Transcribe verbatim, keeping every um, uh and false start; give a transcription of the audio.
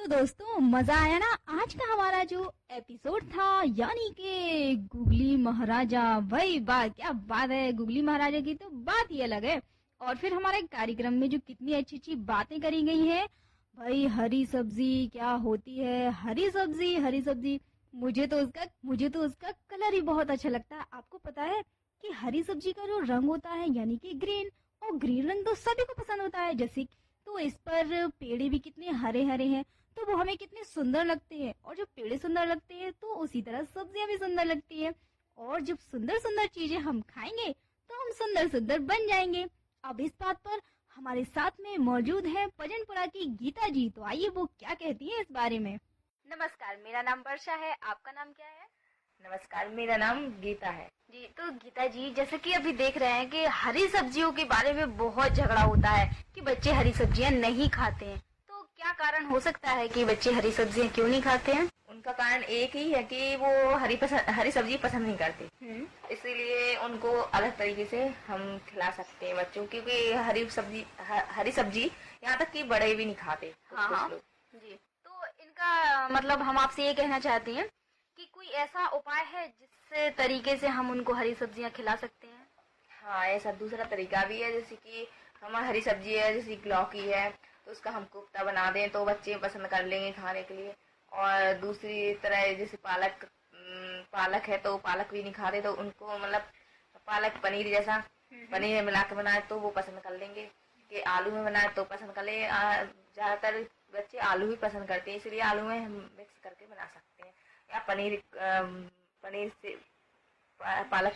तो दोस्तों मजा आया ना। आज का हमारा जो एपिसोड था यानी कि गुगली महाराजा, भाई वाह क्या बात है। गुगली महाराजा की तो बात ही अलग है। और फिर हमारे कार्यक्रम में जो कितनी अच्छी अच्छी बातें करी गई है। भाई हरी सब्जी क्या होती है, हरी सब्जी हरी सब्जी मुझे तो उसका मुझे तो उसका कलर ही बहुत अच्छा लगता है। आपको पता है कि हरी सब्जी का जो रंग होता है यानी कि ग्रीन, और ग्रीन रंग तो सभी को पसंद होता है। जैसे तो इस पर पेड़े भी कितने हरे हरे हैं तो वो हमें कितने सुंदर लगते हैं, और जब पेड़े सुंदर लगते हैं तो उसी तरह सब्जियां भी सुंदर लगती है। और जब सुंदर सुंदर चीजें हम खाएंगे तो हम सुंदर सुंदर बन जाएंगे। अब इस बात पर हमारे साथ में मौजूद है भजनपुरा की गीता जी। तो आइए वो क्या कहती है इस बारे में। नमस्कार, मेरा नाम वर्षा है। आपका नाम क्या है? नमस्कार, मेरा नाम गीता है। जी, तो गीता जी, जैसे कि अभी देख रहे हैं कि हरी सब्जियों के बारे में बहुत झगड़ा होता है कि बच्चे हरी सब्जियां नहीं खाते हैं। तो क्या कारण हो सकता है कि बच्चे हरी सब्जियां क्यों नहीं खाते हैं? उनका कारण एक ही है कि वो हरी पसंद हरी सब्जी पसंद नहीं करते, इसीलिए उनको अलग तरीके से हम खिला सकते हैं बच्चों, क्योंकि हरी सब्जी हरी सब्जी यहाँ तक कि बड़े भी नहीं खाते। हाँ हाँ जी। तो इनका मतलब हम आपसे ये कहना चाहते हैं कि कोई ऐसा उपाय है जिससे तरीके से हम उनको हरी सब्जियां खिला सकते हैं? हाँ, ऐसा दूसरा तरीका भी है। जैसे कि हमारी हरी सब्जी है, जैसे लौकी है, तो उसका हम कोफ्ता बना दें तो बच्चे पसंद कर लेंगे खाने के लिए। और दूसरी तरह जैसे पालक पालक है तो पालक भी नहीं खाते, तो उनको मतलब पालक पनीर जैसा पनीर मिला के बनाए तो वो पसंद कर लेंगे। कि आलू में बनाए तो पसंद कर ले। ज्यादातर बच्चे आलू ही पसंद करते हैं, इसलिए आलू में हम मिक्स करके बना सकते हैं। या पनीर पनीर से पालक